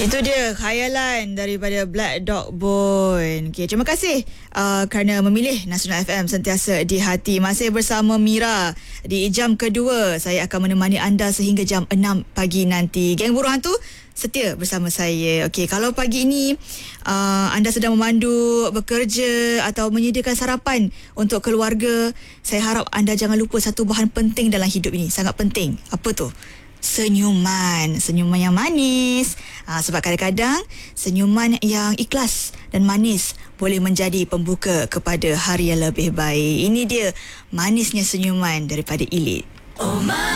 Itu dia khayalan daripada Black Dog Bone. Okay, terima kasih kerana memilih Nasional FM sentiasa di hati. Masih bersama Mira di jam kedua. Saya akan menemani anda sehingga jam 6 pagi nanti. Geng Buruh Hantu setia bersama saya. Okey, kalau pagi ini anda sedang memandu, bekerja atau menyediakan sarapan untuk keluarga, saya harap anda jangan lupa satu bahan penting dalam hidup ini. Sangat penting. Apa tu? Senyuman yang manis. Sebab kadang-kadang senyuman yang ikhlas dan manis boleh menjadi pembuka kepada hari yang lebih baik. Ini dia manisnya senyuman daripada Elite.